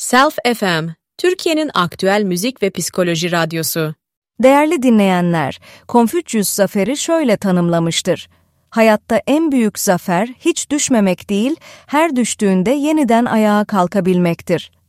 Self FM, Türkiye'nin aktüel müzik ve psikoloji radyosu. Değerli dinleyenler, Konfüçyüs zaferi şöyle tanımlamıştır. Hayatta en büyük zafer hiç düşmemek değil, her düştüğünde yeniden ayağa kalkabilmektir.